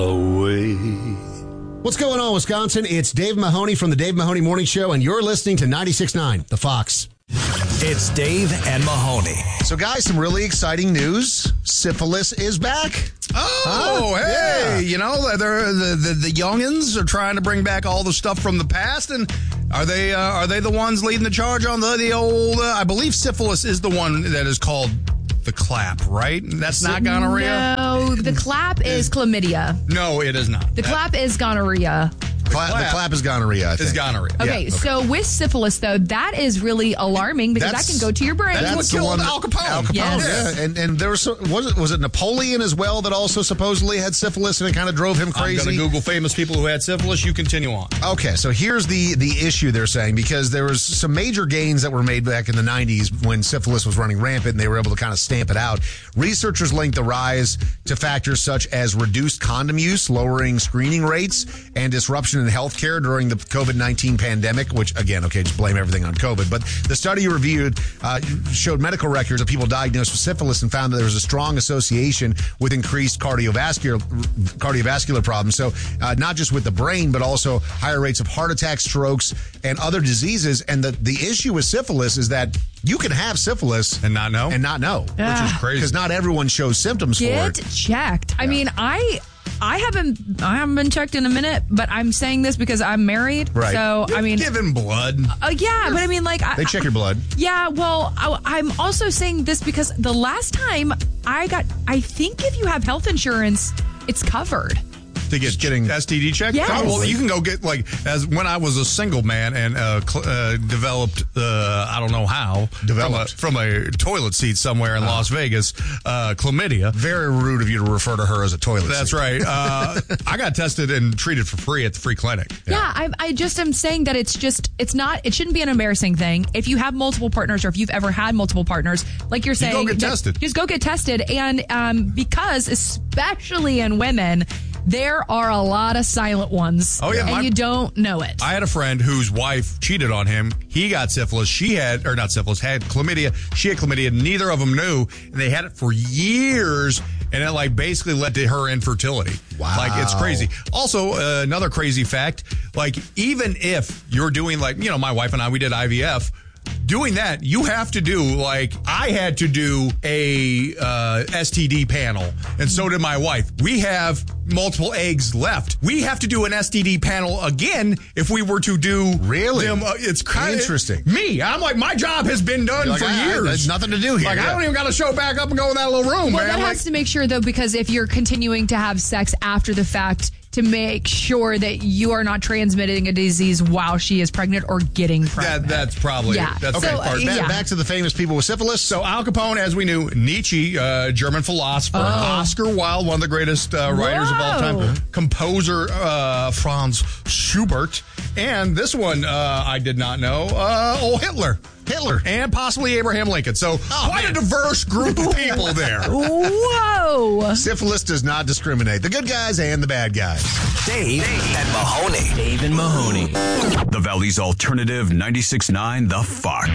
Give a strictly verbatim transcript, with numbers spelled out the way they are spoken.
away. What's going on, Wisconsin? It's Dave Mahoney from the Dave Mahoney Morning Show, and you're listening to ninety-six point nine, The Fox. It's Dave and Mahoney. So, guys, some really exciting news. Syphilis is back. Oh, Huh? hey, Yeah. you know, they're, the, the the youngins are trying to bring back all the stuff from the past, and are they uh, are they the ones leading the charge on the, the old, uh, I believe syphilis is the one that is called the clap, right? That's not gonorrhea? No, the clap is chlamydia. No, it is not. The That clap is gonorrhea. Cla- clap the clap is gonorrhea, I think. is gonorrhea. Okay, so with syphilis, though, that is really alarming because That's- that can go to your brain. That's what the killed one- Al Capone. Al Capone, Yes. yeah. And, and there was, was it, was it Napoleon as well that also supposedly had syphilis and it kind of drove him I'm crazy? going to Google famous people who had syphilis. You continue on. Okay, so here's the the issue they're saying, because there was some major gains that were made back in the nineties when syphilis was running rampant and they were able to kind of stamp it out. Researchers linked the rise to factors such as reduced condom use, lowering screening rates, and disruption in healthcare during the COVID nineteen pandemic, which, again, okay, just blame everything on COVID. But the study reviewed uh, showed medical records of people diagnosed with syphilis and found that there was a strong association with increased cardiovascular cardiovascular problems. So uh, not just with the brain, but also higher rates of heart attacks, strokes, and other diseases. And the, the issue with syphilis is that you can have syphilis And not know? and not know, Which is crazy. because not everyone shows symptoms Get for it. checked. I mean, I I haven't I haven't been checked in a minute, but I'm saying this because I'm married. Right. So I mean, Give him blood. uh, yeah, but I mean, like, I, They check your blood. yeah. Well, I, I'm also saying this because the last time I got, I think if you have health insurance, it's covered. To get getting- S T D checked? Yes. Well, you can go get, like, as when I was a single man and uh, cl- uh, developed, uh, I don't know how, Developed. from a, from a toilet seat somewhere in Las Vegas, uh, chlamydia. Very rude of you to refer to her as a toilet That's seat. right. Uh, I got tested and treated for free at the free clinic. Yeah, I, I just am saying that it's just, it's not, it shouldn't be an embarrassing thing. If you have multiple partners or if you've ever had multiple partners, like you're saying, go get that- tested. Just go get tested. And um, because, especially in women, there are a lot of silent ones. Oh, yeah, And my- you don't know it. I had a friend whose wife cheated on him. He got syphilis. She had, or not syphilis, had chlamydia. She had chlamydia. Neither of them knew. And they had it for years. And it, like, basically led to her infertility. Wow. Like, it's crazy. Also, uh, another crazy fact, like, even if you're doing, like, you know, my wife and I, we did I V F. Doing that, you have to do, like, I had to do a uh, S T D panel, and so did my wife. We have multiple eggs left. We have to do an S T D panel again if we were to do Really? them. Uh, it's kind of Interesting. Me, I'm like, my job has been done You're like, for I- I- years. there's nothing to do here. Like, I Yeah. don't even got to show back up and go in that little room, Well, man. that Like, has to make sure, though, because if you're continuing to have sex after the fact, to make sure that you are not transmitting a disease while she is pregnant or getting pregnant. that, that's probably Yeah. that's Okay, the So, part. uh, back, yeah. back to the famous people with syphilis. So Al Capone, as we knew, Nietzsche, uh, German philosopher, Oh. Oscar Wilde, one of the greatest uh, writers of all Whoa. time, composer uh, Franz Schubert, and this one uh, I did not know, uh, old Hitler. Hitler. And possibly Abraham Lincoln. So quite man. a diverse group of people there. Whoa. Syphilis does not discriminate. The good guys and the bad guys. Dave and Mahoney. Dave and Mahoney. The Valley's Alternative ninety-six point nine, The Fox.